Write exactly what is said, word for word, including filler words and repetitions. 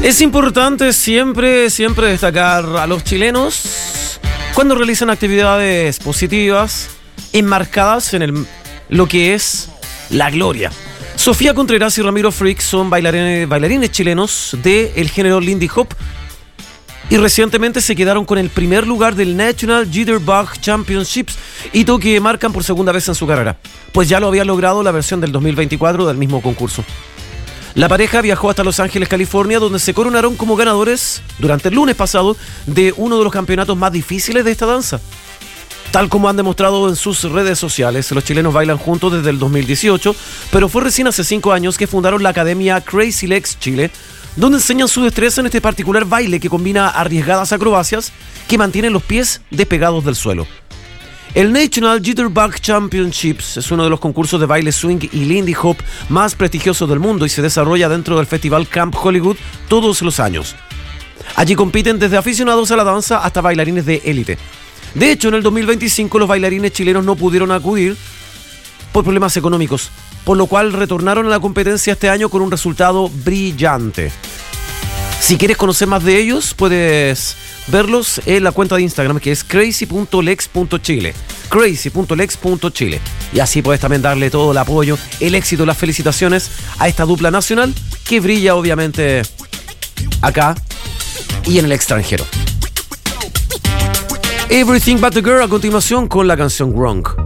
Es importante siempre, siempre destacar a los chilenos cuando realizan actividades positivas, enmarcadas en el, lo que es la gloria. Sofía Contreras y Ramiro Freak son bailarines, bailarines chilenos del género Lindy Hop y recientemente se quedaron con el primer lugar del National Jitterbug Championships, hito que marcan por segunda vez en su carrera, pues ya lo había logrado la versión del dos mil veinticuatro del mismo concurso. La pareja viajó hasta Los Ángeles, California, donde se coronaron como ganadores durante el lunes pasado de uno de los campeonatos más difíciles de esta danza. Tal como han demostrado en sus redes sociales, los chilenos bailan juntos desde el dos mil dieciocho, pero fue recién hace cinco años que fundaron la academia Crazy Legs Chile, donde enseñan su destreza en este particular baile que combina arriesgadas acrobacias que mantienen los pies despegados del suelo. El National Jitterbug Championships es uno de los concursos de baile swing y Lindy Hop más prestigiosos del mundo y se desarrolla dentro del Festival Camp Hollywood todos los años. Allí compiten desde aficionados a la danza hasta bailarines de élite. De hecho, en el dos mil veinticinco los bailarines chilenos no pudieron acudir por problemas económicos, por lo cual retornaron a la competencia este año con un resultado brillante. Si quieres conocer más de ellos, puedes verlos en la cuenta de Instagram, que es crazy punto legs punto chile. crazy punto legs punto chile. Y así puedes también darle todo el apoyo, el éxito, las felicitaciones a esta dupla nacional que brilla obviamente acá y en el extranjero. Everything But The Girl a continuación con la canción Wrong.